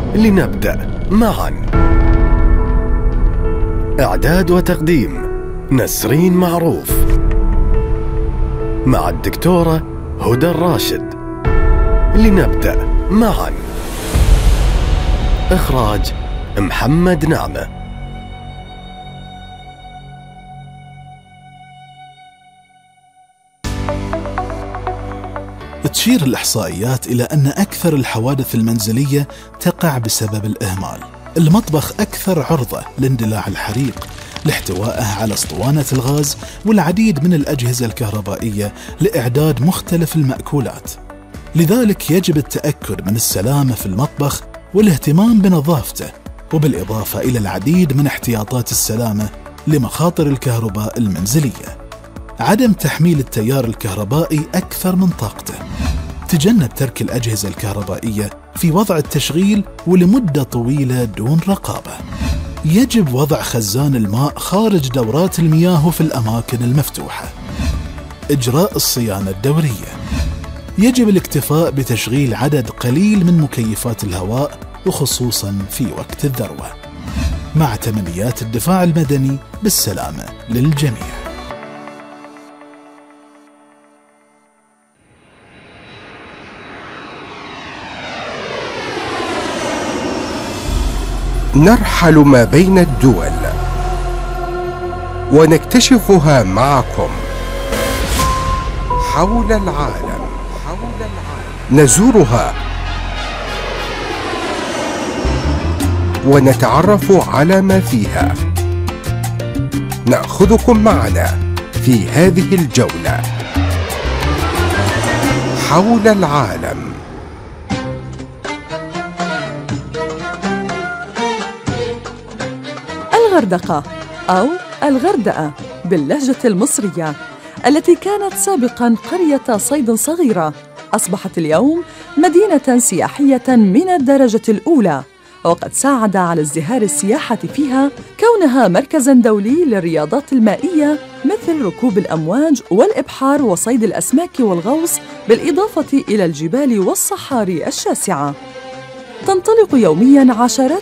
لنبدأ معا. إعداد وتقديم نسرين معروف، مع الدكتورة هدى الراشد. لنبدأ معا. إخراج محمد نعمة. تشير الإحصائيات إلى أن أكثر الحوادث المنزلية تقع بسبب الإهمال. المطبخ أكثر عرضة لاندلاع الحريق لاحتوائه على اسطوانة الغاز والعديد من الأجهزة الكهربائية لإعداد مختلف المأكولات. لذلك يجب التأكد من السلامة في المطبخ والاهتمام بنظافته، وبالإضافة إلى العديد من احتياطات السلامة لمخاطر الكهرباء المنزلية. عدم تحميل التيار الكهربائي أكثر من طاقته. تجنب ترك الأجهزة الكهربائية في وضع التشغيل ولمدة طويلة دون رقابة. يجب وضع خزان الماء خارج دورات المياه في الأماكن المفتوحة. إجراء الصيانة الدورية. يجب الاكتفاء بتشغيل عدد قليل من مكيفات الهواء، وخصوصاً في وقت الذروة. مع تمنيات الدفاع المدني بالسلامة للجميع. نرحل ما بين الدول ونكتشفها معكم حول العالم. نزورها ونتعرف على ما فيها. نأخذكم معنا في هذه الجولة حول العالم. الغردقة أو الغردقة باللهجة المصرية، التي كانت سابقاً قرية صيد صغيرة، أصبحت اليوم مدينة سياحية من الدرجة الأولى، وقد ساعد على ازدهار السياحة فيها كونها مركزاً دولي للرياضات المائية مثل ركوب الأمواج والإبحار وصيد الأسماك والغوص، بالإضافة إلى الجبال والصحاري الشاسعة. تنطلق يومياً عشرات